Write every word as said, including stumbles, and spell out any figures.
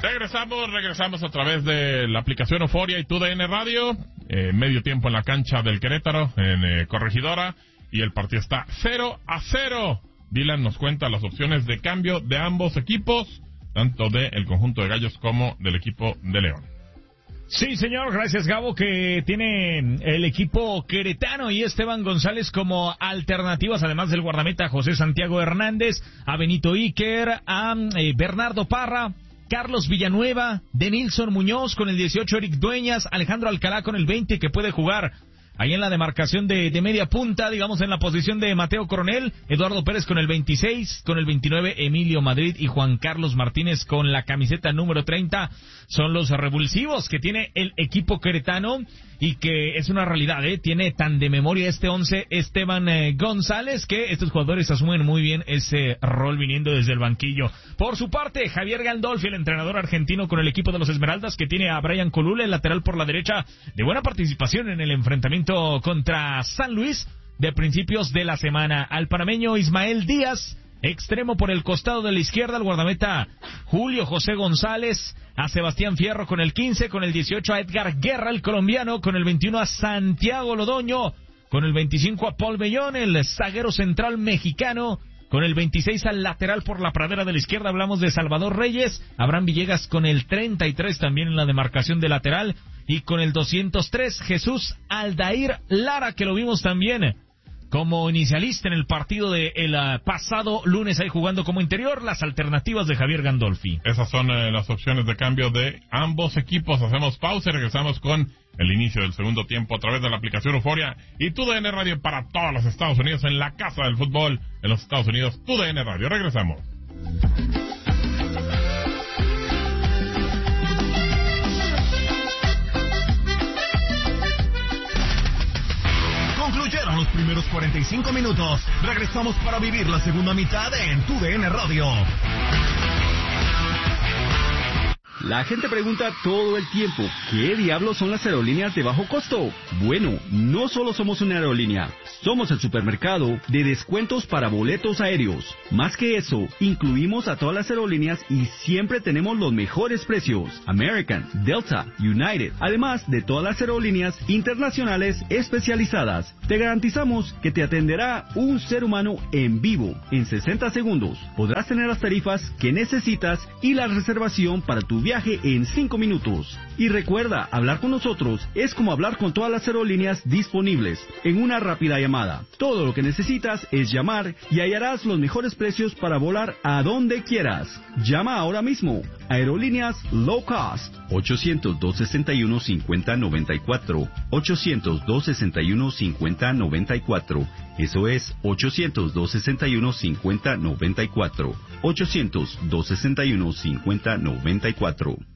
Regresamos, regresamos a través de la aplicación Euforia y T U D N Radio. Eh, medio tiempo en la cancha del Querétaro, en eh, Corregidora, y el partido está cero a cero. Dylan nos cuenta las opciones de cambio de ambos equipos, tanto del conjunto de Gallos como del equipo de León. Sí, señor, gracias, Gabo, que tiene el equipo queretano y Esteban González como alternativas, además del guardameta José Santiago Hernández, a Benito Iker, a eh, Bernardo Parra, Carlos Villanueva, Denilson Muñoz con el dieciocho, Eric Dueñas, Alejandro Alcalá con el veinte, que puede jugar ahí en la demarcación de, de media punta, digamos en la posición de Mateo Coronel, Eduardo Pérez con el veintiséis, con el veintinueve Emilio Madrid y Juan Carlos Martínez con la camiseta número treinta. Son los revulsivos que tiene el equipo queretano y que es una realidad, ¿eh? Tiene tan de memoria este once Esteban eh, González que estos jugadores asumen muy bien ese rol viniendo desde el banquillo. Por su parte, Javier Gandolfi, el entrenador argentino con el equipo de los Esmeraldas, que tiene a Brian Colula, el lateral por la derecha, de buena participación en el enfrentamiento contra San Luis de principios de la semana. Al panameño Ismael Díaz, extremo por el costado de la izquierda, al guardameta Julio José González, a Sebastián Fierro con el quince, con el dieciocho a Edgar Guerra, el colombiano, con el veintiuno a Santiago Lodoño, con el veinticinco a Paul Bellón, el zaguero central mexicano, con el veintiséis al lateral por la pradera de la izquierda, hablamos de Salvador Reyes, Abraham Villegas con el treinta y tres también en la demarcación de lateral, y con el doscientos tres Jesús Aldair Lara, que lo vimos también como inicialista en el partido del de uh, pasado lunes, ahí jugando como interior. Las alternativas de Javier Gandolfi. Esas son eh, las opciones de cambio de ambos equipos. Hacemos pausa y regresamos con el inicio del segundo tiempo a través de la aplicación Euforia y T U D N Radio para todos los Estados Unidos, en la casa del fútbol en los Estados Unidos. T U D N Radio. Regresamos. Concluyeron los primeros cuarenta y cinco minutos. Regresamos para vivir la segunda mitad en T U D N Radio. La gente pregunta todo el tiempo, ¿qué diablos son las aerolíneas de bajo costo? Bueno, no solo somos una aerolínea, somos el supermercado de descuentos para boletos aéreos. Más que eso, incluimos a todas las aerolíneas y siempre tenemos los mejores precios. American, Delta, United, además de todas las aerolíneas internacionales especializadas. Te garantizamos que te atenderá un ser humano en vivo en sesenta segundos. Podrás tener las tarifas que necesitas y la reservación para tu viaje en cinco minutos. Y recuerda, hablar con nosotros es como hablar con todas las aerolíneas disponibles en una rápida llamada. Todo lo que necesitas es llamar y hallarás los mejores precios para volar a donde quieras. Llama ahora mismo. Aerolíneas Low Cost. ochocientos, dos sesenta y uno, cincuenta noventa y cuatro. ochocientos, dos sesenta y uno, cincuenta noventa y cuatro. Eso es ochocientos, dos sesenta y uno, cincuenta noventa y cuatro. ochocientos, dos sesenta y uno, cincuenta noventa y cuatro.